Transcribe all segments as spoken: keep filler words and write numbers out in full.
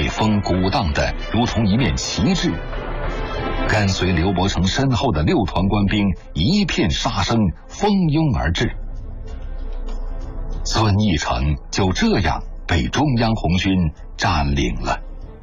风鼓荡的如同一面旗帜。跟随刘伯承身后的六团官兵一片杀声蜂拥而至，遵义城就这样被中央红军占领了。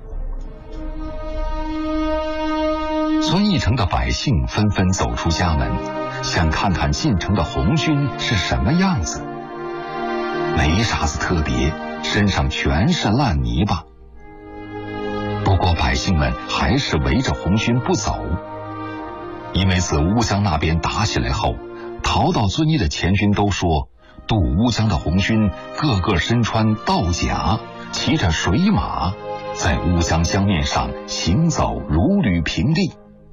遵义城的百姓纷纷走出家门，想看看进城的红军是什么样子。没啥子特别，身上全是烂泥巴。不过百姓们还是围着红军不走，因为自乌江那边打起来后，逃到遵义的前军都说，渡乌江的红军个个身穿道甲，骑着水马，在乌江江面上行走如履平地。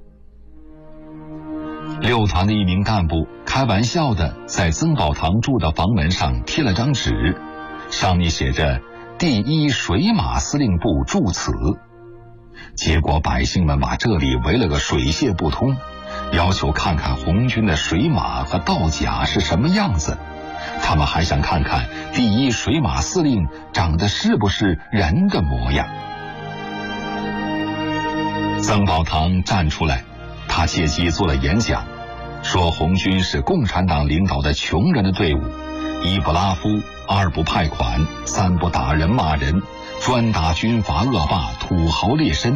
六团的一名干部开玩笑的在曾宝堂住的房门上贴了张纸，上面写着第一水马司令部住此。结果百姓们把这里围了个水泄不通，要求看看红军的水马和道甲是什么样子。他们还想看看第一水马司令长得是不是人的模样。曾宝堂站出来，他借机做了演讲，说红军是共产党领导的穷人的队伍，一不拉夫，二不派款，三不打人骂人，专打军阀恶霸、土豪劣绅。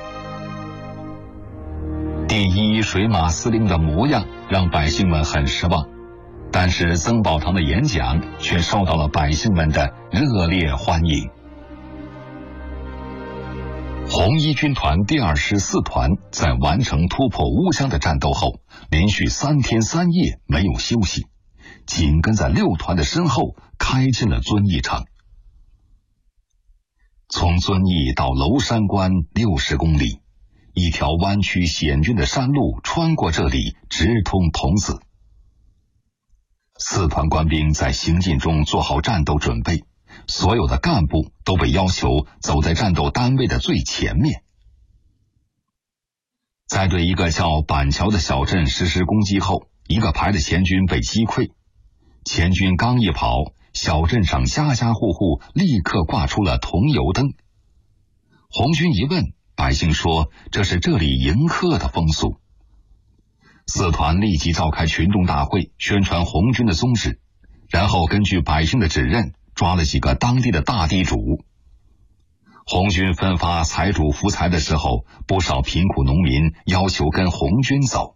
第一水马司令的模样让百姓们很失望，但是曾宝堂的演讲却受到了百姓们的热烈欢迎。红一军团第二师四团在完成突破乌江的战斗后，连续三天三夜没有休息，紧跟在六团的身后开进了遵义城。从遵义到娄山关六十公里，一条弯曲险峻的山路穿过这里，直通桐梓。四团官兵在行进中做好战斗准备，所有的干部都被要求走在战斗单位的最前面。在对一个叫板桥的小镇实施攻击后，一个排的前军被击溃。前军刚一跑，小镇上家家户户立刻挂出了桐油灯。红军一问，百姓说这是这里迎客的风俗。四团立即召开群众大会，宣传红军的宗旨，然后根据百姓的指认，抓了几个当地的大地主。红军分发财主福财的时候，不少贫苦农民要求跟红军走。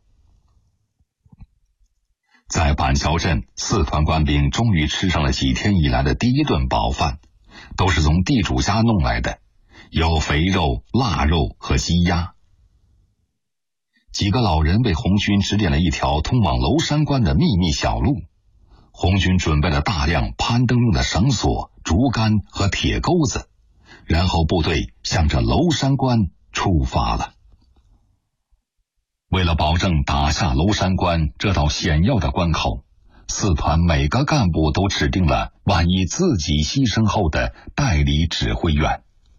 在板桥镇，四团官兵终于吃上了几天以来的第一顿饱饭，都是从地主家弄来的，有肥肉、腊肉和鸡鸭。几个老人为红军指点了一条通往娄山关的秘密小路。红军准备了大量攀登用的绳索、竹竿和铁钩子，然后部队向着娄山关出发了。为了保证打下娄山关这道险要的关口，四团每个干部都指定了万一自己牺牲后的代理指挥员。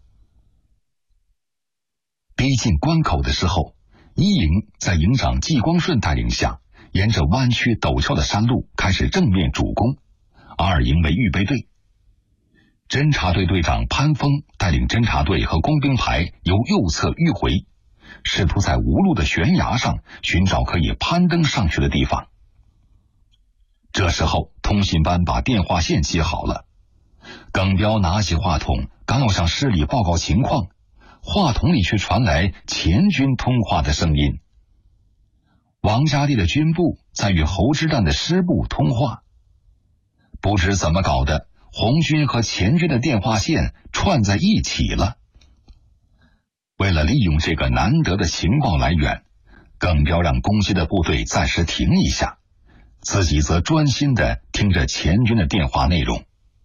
逼近关口的时候，一营在营长季光顺带领下，沿着弯曲陡峭的山路开始正面主攻，二营为预备队。侦察队队长潘峰带领侦察队和工兵排由右侧迂回，试图在无路的悬崖上寻找可以攀登上去的地方。这时候通信班把电话线接好了，耿彪拿起话筒，刚要向师里报告情况，话筒里却传来前军通话的声音。王家弟的军部在与侯之旦的师部通话，不知怎么搞的，红军和前军的电话线串在一起了。为了利用这个难得的情报来源，耿彪让攻击的部队暂时停一下，自己则专心地听着前军的电话内容。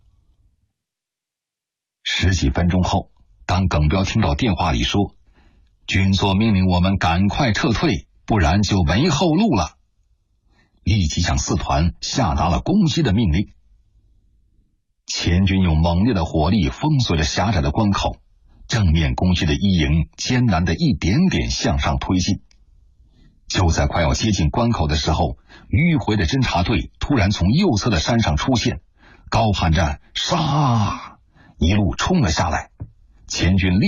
十几分钟后，当耿彪听到电话里说，军座命令我们赶快撤退，不然就没后路了，立即向四团下达了攻击的命令。前军用猛烈的火力封锁着狭窄的关口，正面攻击的一营艰难地一点点向上推进。就在快要接近关口的时候，迂回的侦察队突然从右侧的山上出现，高喊着杀，一路冲了下来。前军立